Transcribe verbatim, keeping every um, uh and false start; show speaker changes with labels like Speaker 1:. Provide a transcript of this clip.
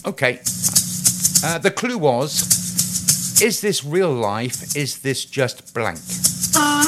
Speaker 1: Okay. Uh, the clue was, is this real life? Is this just blank?